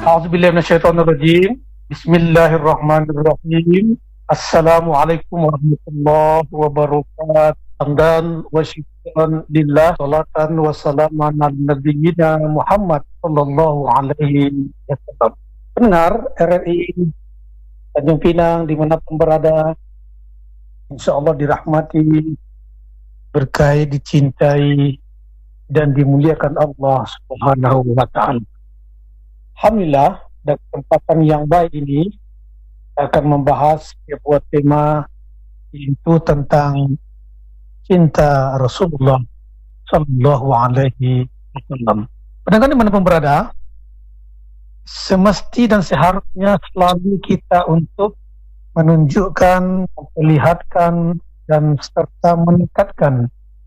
A'udzubillahi minasyaitonirrajim. Bismillahirrahmanirrahim. Assalamualaikum warahmatullahi wabarakatuh. Hamdan wa syukran lillah, salatan wa salaman ala nabiyyina Muhammad sallallahu alaihi wasallam. Pendengar RRI Tanjung Pinang dimanapun berada, insyaAllah dirahmati, berkahi, dicintai dan dimuliakan Allah Subhanahu wa ta'ala. Alhamdulillah, dalam kesempatan yang baik ini akan membahas sebuah tema, yaitu tentang cinta Rasulullah sallallahu alaihi wasallam. Pendengar dimanapun berada, semesti dan seharusnya selalu kita untuk menunjukkan, memperlihatkan dan serta meningkatkan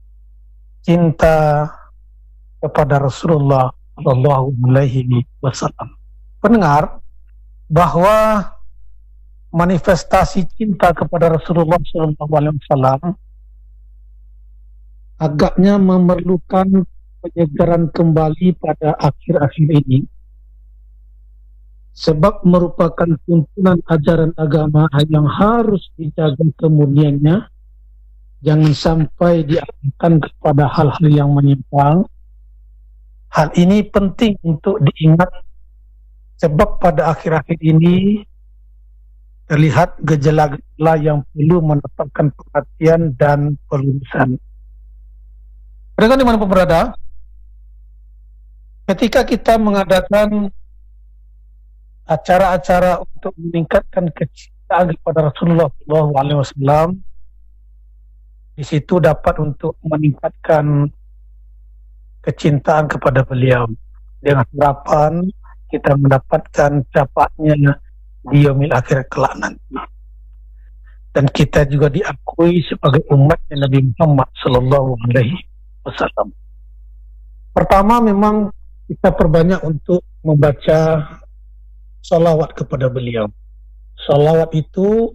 cinta kepada Rasulullah sallallahu alaihi wasallam. Pendengar, bahwa manifestasi cinta kepada Rasulullah sallallahu alaihi wasallam agaknya memerlukan penyegaran kembali pada akhir-akhir ini, sebab merupakan tuntunan ajaran agama yang harus dijaga kemurniannya, jangan sampai diarahkan kepada hal-hal yang menyimpang. Hal ini penting untuk diingat, sebab pada akhir-akhir ini terlihat gejala-gejala yang perlu mendapatkan perhatian dan pelurusan. Pendengar dimanapun berada, ketika kita mengadakan acara-acara untuk meningkatkan kecintaan kepada Rasulullah SAW, di situ dapat untuk meningkatkan kecintaan kepada beliau, dengan harapan kita mendapatkan capatnya di yaumil akhir kelak nanti, dan kita juga diakui sebagai umatnya Nabi Muhammad sallallahu alaihi wasallam. Pertama, memang kita perbanyak untuk membaca salawat kepada beliau. Salawat itu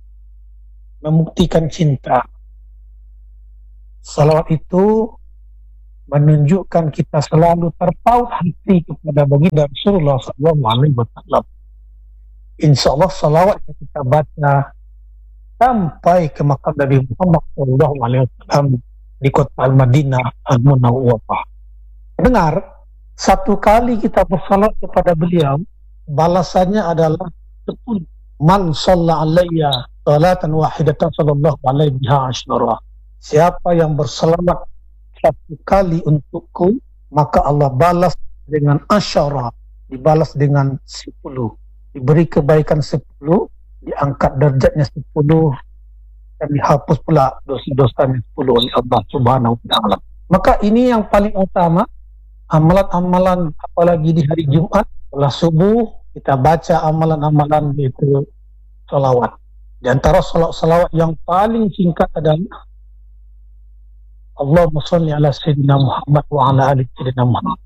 membuktikan cinta. Salawat itu menunjukkan kita selalu terpaut hati kepada baginda Rasulullah SAW. InsyaAllah salawat yang kita baca sampai ke makam Nabi Muhammad SAW di kota Al-Madinah Al-Munawwarah. Dengar, satu kali kita bersalawat kepada beliau, balasannya adalah 10. Man shalla alayya salatan wahidatan sallallahu alaihi biha asyara. Siapa yang bersalawat satu kali untukku, maka Allah balas dengan asyara, dibalas dengan 10, diberi kebaikan 10, diangkat derajatnya 10, dan dihapus pula dosa-dosanya 10 oleh Allah Subhanahu wa ta'ala. Maka ini yang paling utama, amalan-amalan, apalagi di hari Jumat setelah subuh kita baca amalan-amalan, yaitu salawat. Di antara salawat yang paling singkat adalah Allahumma sholli ala sayyidina Muhammad wa ala ali sayyidina Muhammad.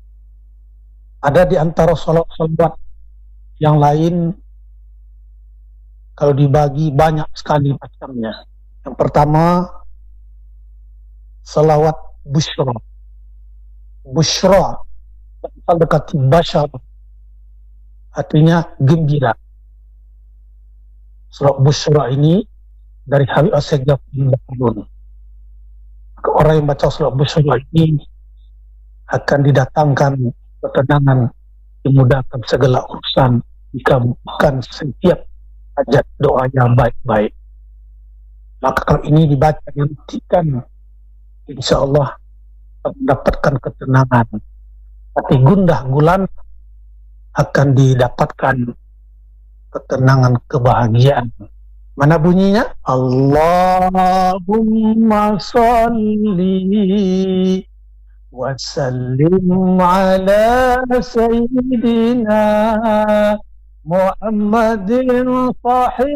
Ada di antara salawat yang lain, kalau dibagi banyak sekali macamnya. Yang pertama, salawat busyra. Busyra berasal dekat basyar, artinya gembira. Salawat busyra ini dari Habib As-Sajjad bin Bahrun. Orang yang baca salawat busyra ini akan didatangkan ketenangan, dimudahkan segala urusan, dikabulkan setiap hajat doanya baik-baik. Maka kalau ini dibaca dihentikan, insyaAllah mendapatkan ketenangan. Hati gundah gulana akan didapatkan ketenangan, kebahagiaan. Mana bunyinya? Allahumma salli wa sallim ala sayyidina Muhammadin sahibina